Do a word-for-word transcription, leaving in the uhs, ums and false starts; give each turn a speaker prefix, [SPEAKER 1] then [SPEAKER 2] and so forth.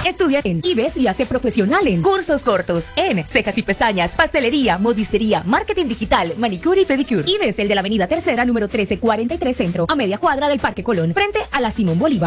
[SPEAKER 1] Estudia en IBES y hazte profesional en cursos cortos en cejas y pestañas, pastelería, modistería, marketing digital, manicure y pedicure. IBES, el de la avenida Tercera, número trece cuarenta y tres Centro, a media cuadra del Parque Colón, frente a la Simón Bolívar.